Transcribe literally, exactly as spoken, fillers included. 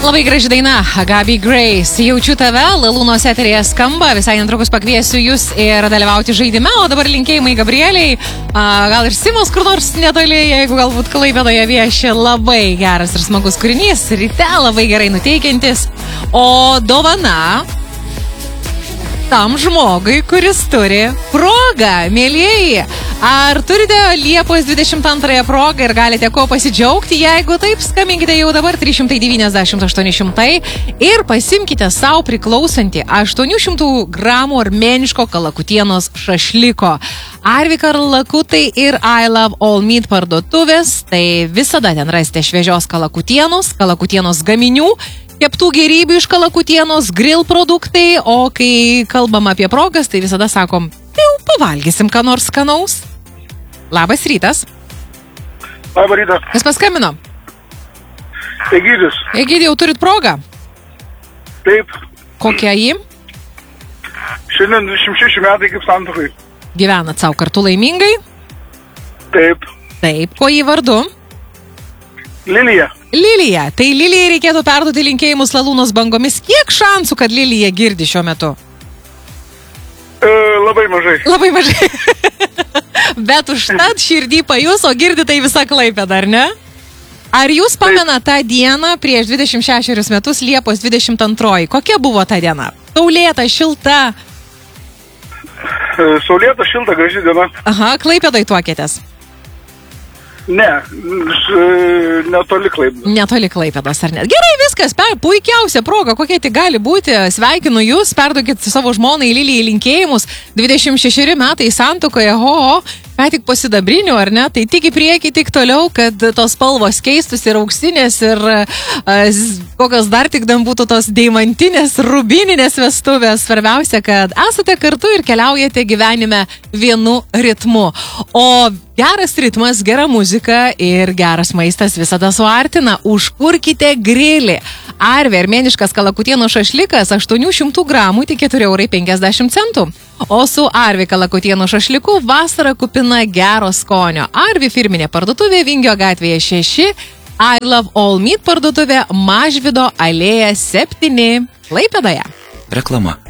Labai graži daina, Gabi Grace. Jaučiu tave, Lalūnos eterėje skamba. Visai netrukus pakviesiu jūs ir dalyvauti žaidime, o dabar linkėjimai Gabrieliai. A, gal ir Simos kur nors netoli, jeigu galbūt Klaipėdoje vieši. Labai geras ir smagus kūrinys, ryte labai gerai nuteikiantis. O dovana tam žmogui, kuris turi progą, mielieji. Ar turite Liepos dvidešimt antrąją progą ir galite ko pasidžiaugti? Jeigu taip, skambinkite jau dabar trys šimtai devyniasdešimt aštuoni šimtai ir pasimkite savo priklausantį aštuonių šimtų gramų armėniško kalakutienos šašliko. Arvi Karlakutai ir I Love All Meat parduotuvės, tai visada ten rasite šviežios kalakutienos, kalakutienos gaminių, keptų gerybių iš kalakutienos, grill produktai, o kai kalbam apie progas, tai visada sakom, jau pavalgysim ką nors skanaus. Labas rytas. Labas rytas. Kas paskambino? Egidijus. Egidijau, turit progą? Taip. Kokia jį? Šiandien dvidešimt šeši metai kaip santuokai. Gyvenat savo kartu laimingai? Taip. Taip. Ko jį vardu? Lilija. Lilija. Tai Lilijai reikėtų perduoti linkėjimus Lalūnos bangomis. Kiek šansų, kad Lilija girdi šiuo metu? E, labai mažai. Labai mažai. Bet užtat širdį pajus, o girdi tai visą Klaipėdą, ar ne? Ar jūs pamena tą dieną prieš dvidešimt šešerius metus, Liepos dvidešimt antroji? Kokia buvo ta diena? Saulėta, šilta? E, saulėta, šilta, graži diena. Aha, Klaipėdoj tuokėtės? Ne, e, netoli Klaipėdos. Netoli Klaipėdos, ar ne? Gerai, viskas, per, puikiausia proga, kokia tik gali būti. Sveikinu jūs, perduokit savo žmonai Lilijai linkėjimus. dvidešimt šešeri metai santuokoje, ho, ho, ką tik po sidabrinių, ar ne? Tai tik į priekį, tik toliau, kad tos spalvos keistus ir auksinės ir uh, kokios dar tik dan būtų tos deimantinės, rubininės vestuvės. Svarbiausia, kad esate kartu ir keliaujate gyvenime vienu ritmu. O geras ritmas, gera muzika ir geras maistas visada suartina. Užkurkite grilį. Arvi armėniškas kalakutieno šašlikas aštuonių šimtų gramų tik keturi eurai penkiasdešimt centų. O su Arvi kalakutieno šašliku vasara kupina gero skonio. Arvi firminė parduotuvė Vingio gatvėje šeši, I Love All Meat parduotuvė Mažvydo alėja septyni Klaipėdoje. Reklama.